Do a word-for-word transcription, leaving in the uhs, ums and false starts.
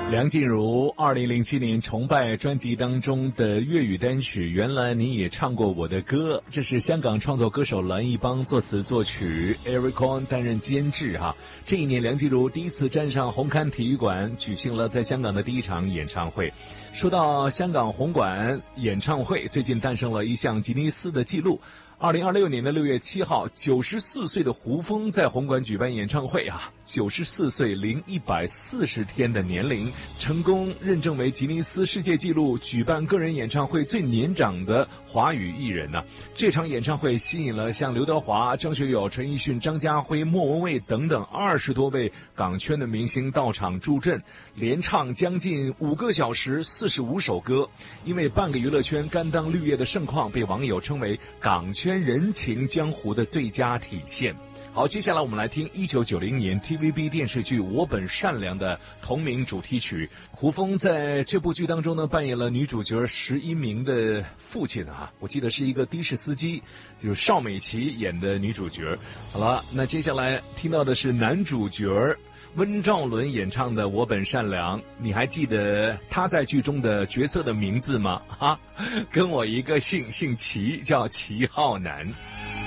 梁静茹二零零七年崇拜专辑当中的粤语单曲《原来你也唱过我的歌》，这是香港创作歌手蓝奕邦作词作曲 Eric Kwon 担任监制哈。这一年梁静茹第一次站上红磡体育馆，举行了在香港的第一场演唱会。说到香港红馆演唱会，最近诞生了一项吉尼斯的纪录。二零二六年的六月七号，九十四岁的胡枫在红馆举办演唱会啊，九十四岁零一百四十天的年龄，成功认证为吉尼斯世界纪录举办个人演唱会最年长的华语艺人呢、啊。这场演唱会吸引了像刘德华、张学友、陈奕迅、张家辉、莫文蔚等等二十多位港圈的明星到场助阵，连唱将近五个小时，四十五首歌。因为半个娱乐圈甘当绿叶的盛况，被网友称为港圈人情江湖的最佳体现。好，接下来我们来听一九九零年 T V B 电视剧《我本善良》的同名主题曲。胡枫在这部剧当中呢，扮演了女主角石一鸣的父亲啊，我记得是一个的士司机，就是邵美琪演的女主角。好了，那接下来听到的是男主角温兆伦演唱的《我本善良》，你还记得他在剧中的角色的名字吗？哈，跟我一个姓，姓齐，叫齐浩南。